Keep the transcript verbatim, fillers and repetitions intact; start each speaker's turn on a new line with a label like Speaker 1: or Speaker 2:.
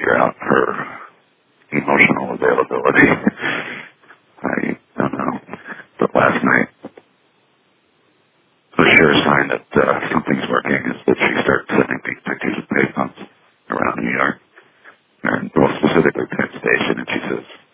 Speaker 1: figure out her emotional availability. I don't know. But last night, the sure sign that uh, something's working is that she started sending me pictures of payphones around New York, and well, specifically Penn Station, and she says,